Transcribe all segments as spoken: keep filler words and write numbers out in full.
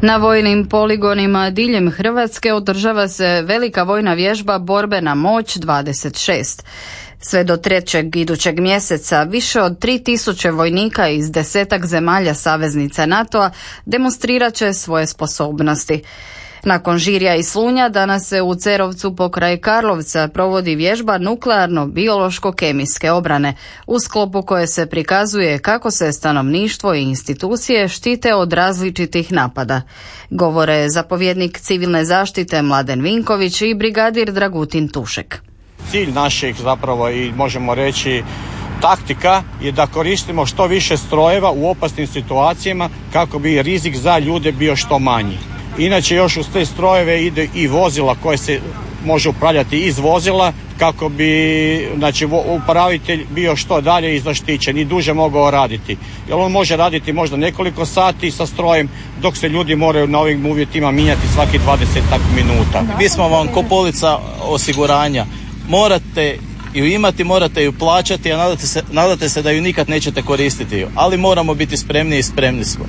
Na vojnim poligonima diljem Hrvatske održava se velika vojna vježba Borbena moć dvadeset šest. Sve do trećeg idućeg mjeseca više od tri tisuće vojnika iz desetak zemalja saveznica NATO-a demonstrirat će svoje sposobnosti. Nakon Žirja i Slunja danas se u Cerovcu pokraj Karlovca provodi vježba nuklearno-biološko-kemijske obrane, u sklopu koje se prikazuje kako se stanovništvo i institucije štite od različitih napada. Govore zapovjednik civilne zaštite Mladen Vinković i brigadir Dragutin Tušek. Cilj naših zapravo i možemo reći taktika je da koristimo što više strojeva u opasnim situacijama kako bi rizik za ljude bio što manji. Inače još uz te strojeve ide i vozila koje se može upravljati iz vozila kako bi znači, upravitelj bio što dalje i zaštićen i duže mogao raditi. Jer on može raditi možda nekoliko sati sa strojem dok se ljudi moraju na ovim uvjetima mijenjati svaki dvadeset minuta. Mi smo vam ko polica osiguranja. Morate ju imati, morate ju plaćati, a nadate se, nadate se da ju nikad nećete koristiti. Ali moramo biti spremni i spremni smo.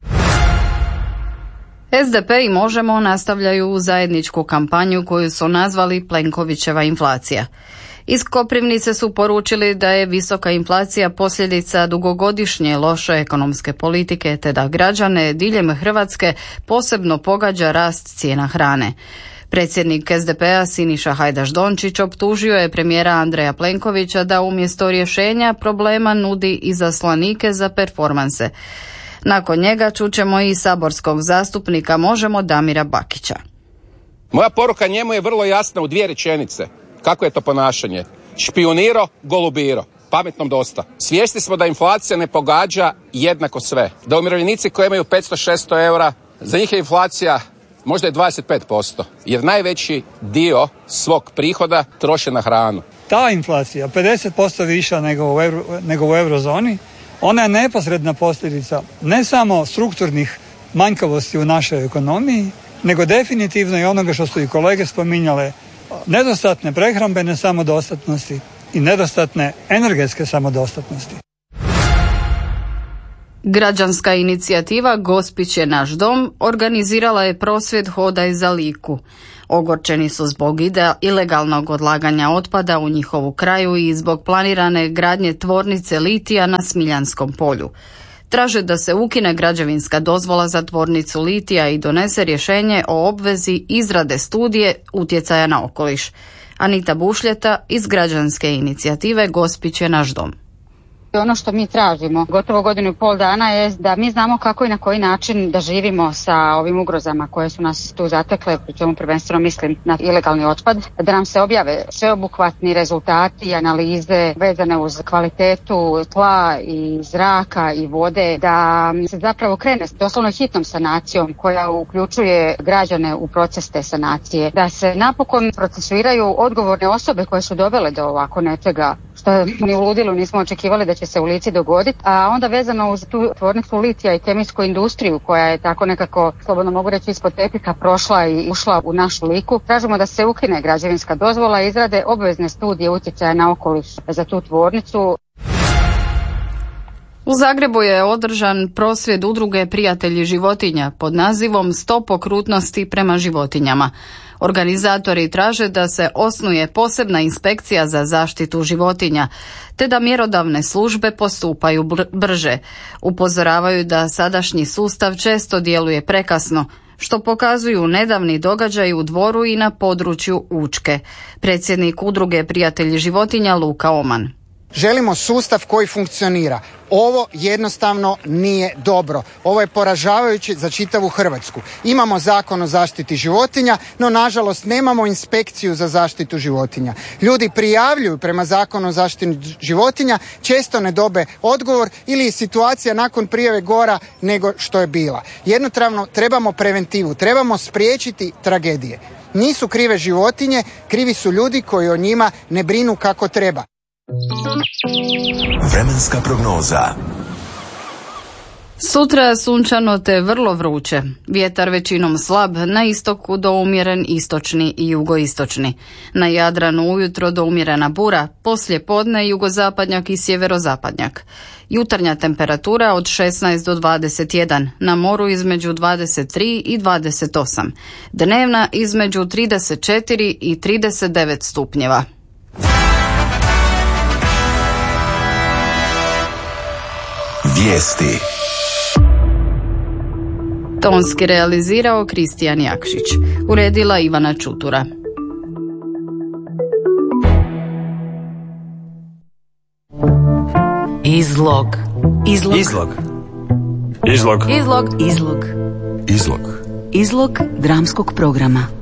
S D P i Možemo nastavljaju zajedničku kampanju koju su nazvali Plenkovićeva inflacija. Iz Koprivnice su poručili da je visoka inflacija posljedica dugogodišnje loše ekonomske politike te da građane diljem Hrvatske posebno pogađa rast cijena hrane. Predsjednik S D P-a Siniša Hajdaš Dončić optužio je premijera Andreja Plenkovića da umjesto rješenja problema nudi izaslanike za performanse. Nakon njega čućemo i saborskog zastupnika Možemo Damira Bakića. Moja poruka njemu je vrlo jasna u dvije rečenice. Kako je to ponašanje? Špioniro, golubiro. Pametnom dosta. Svjesni smo da inflacija ne pogađa jednako sve. Da umirovljenici koji imaju petsto šesto eura, za njih je inflacija možda je dvadeset pet posto. Jer najveći dio svog prihoda troše na hranu. Ta inflacija, pedeset posto viša nego u, euro, nego u eurozoni, ona je neposredna posljedica ne samo strukturnih manjkavosti u našoj ekonomiji, nego definitivno i onoga što su i kolege spominjale, nedostatne prehrambene samodostatnosti i nedostatne energetske samodostatnosti. Građanska inicijativa Gospić je naš dom organizirala je prosvjed Hodaj za Liku. Ogorčeni su zbog ide ilegalnog odlaganja otpada u njihovu kraju i zbog planirane gradnje tvornice litija na Smiljanskom polju. Traže da se ukine građevinska dozvola za tvornicu litija i donese rješenje o obvezi izrade studije utjecaja na okoliš. Anita Bušljeta iz građanske inicijative Gospić je naš dom. Ono što mi tražimo gotovo godinu i pol dana je da mi znamo kako i na koji način da živimo sa ovim ugrozama koje su nas tu zatekle, pri čemu prvenstveno mislim na ilegalni otpad, da nam se objave sveobuhvatni rezultati i analize vezane uz kvalitetu tla i zraka i vode, da se zapravo krene s doslovno hitnom sanacijom koja uključuje građane u proces te sanacije, da se napokon procesuiraju odgovorne osobe koje su dovele do ovako nečega što ni u ludilu nismo očekivali da će se u Lici dogoditi, a onda vezano uz tu tvornicu litija i kemijsku industriju koja je tako nekako, slobodno mogu reći, ispod tepika prošla i ušla u našu Liku. Tražimo da se ukine građevinska dozvola i izrade obvezne studije utjecaja na okoliš za tu tvornicu. U Zagrebu je održan prosvjed udruge Prijatelji životinja pod nazivom Stop okrutnosti prema životinjama. Organizatori traže da se osnuje posebna inspekcija za zaštitu životinja, te da mjerodavne službe postupaju brže. Upozoravaju da sadašnji sustav često djeluje prekasno, što pokazuju nedavni događaji u Dvoru i na području Učke. Predsjednik udruge Prijatelji životinja Luka Oman. Želimo sustav koji funkcionira. Ovo jednostavno nije dobro. Ovo je poražavajuće za čitavu Hrvatsku. Imamo zakon o zaštiti životinja, no nažalost nemamo inspekciju za zaštitu životinja. Ljudi prijavljuju prema zakonu o zaštiti životinja, često ne dobe odgovor ili je situacija nakon prijave gora nego što je bila. Jednostavno trebamo preventivu, trebamo spriječiti tragedije. Nisu krive životinje, krivi su ljudi koji o njima ne brinu kako treba. Vremenska prognoza. Sutra sunčano te vrlo vruće. Vjetar većinom slab, na istoku do umjeren istočni i jugoistočni. Na Jadranu ujutro do umjerena bura, poslije podne jugozapadnjak i sjeverozapadnjak. Jutarnja temperatura od šesnaest do dvadeset jedan, na moru između dvadeset tri i dvadeset osam. Dnevna između trideset četiri i trideset devet stupnjeva. Vijesti. Tonski realizirao Kristijan Jakšić. Uredila Ivana Čutura. Izlog. Izlog. Izlog. Izlog. Izlog. Izlog. Izlog. Izlog dramskog programa.